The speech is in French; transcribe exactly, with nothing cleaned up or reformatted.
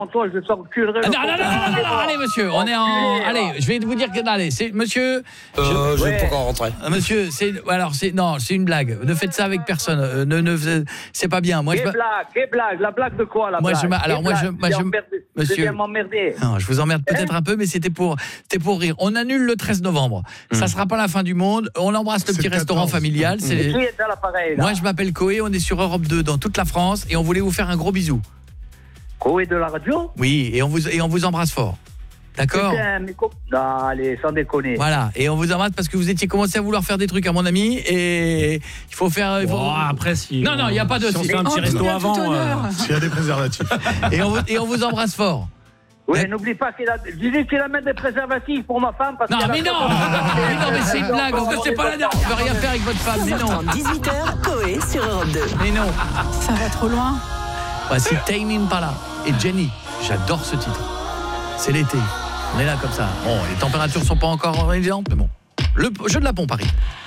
Toi, je t'enculerai. Ah, non, non, non, non, non, non, allez, monsieur, on est en. Allez, je vais vous dire que. Allez, c'est. Monsieur. Euh, je vais Ouais. pas encore rentrer. Euh, Monsieur, c'est. Alors, c'est. Non, c'est une blague. Ne faites ça avec personne. Euh, ne, ne, c'est pas bien. Moi, Quelle je. blague, quelle blague, la blague de quoi, la Moi, blague je m'a- alors, Quelle moi, je- blague moi, je- viens m'emmerder. monsieur- Je viens m'emmerder. Non, je vous emmerde peut-être un peu, mais c'était pour, c'était pour rire. On annule le treize novembre. Ça sera pas la fin du monde. On embrasse le C'est petit le restaurant quatorze. familial. Qui C'est. est à l'appareil, là? Moi, je m'appelle Coé. On est sur Europe deux dans toute la France et on voulait vous faire un gros bisou. Coé de la radio? Oui, et on vous et on vous embrasse fort. D'accord. Putain, mais co- Non, allez, sans déconner. Voilà, et on vous embrasse parce que vous étiez commencé à vouloir faire des trucs à mon ami et il faut faire il faut- Oh, après, si. Non, non, il y a pas de- Si on fait un Oh, petit resto tout avant. honneur. euh, S'il y a des préservatifs. et on vous, et on vous embrasse fort. Oui, Ouais. n'oublie pas qu'il a... Dis-lui qu'il amène des préservatifs pour ma femme. Parce Non, qu'elle a- mais non, mais non, mais c'est une blague. On c'est pas la dernière. On veut rien faire avec votre femme. Mais non, dix-huit heures, Coé sur Europe deux. mais non. Ça va trop loin. Voici Tame Impala et Jenny. J'adore ce titre. C'est l'été. On est là comme ça. Bon, les températures sont pas encore évidentes, mais bon. Le jeu de la pompe arrive.